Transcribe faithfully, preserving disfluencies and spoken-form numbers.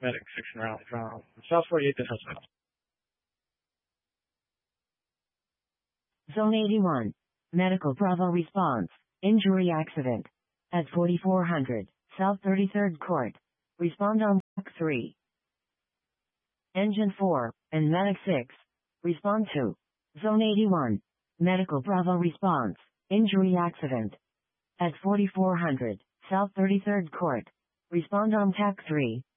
Medic six and Rally from South forty-eighth and Hillside. Zone eighty-one. Medical Bravo response. Injury accident. At forty-four hundred, South thirty-third Court. Respond on track three. Engine four, and Medic six. Respond to. Zone eighty-one. Medical Bravo response. Injury accident. At forty-four hundred, South thirty-third Court. Respond on T A C three.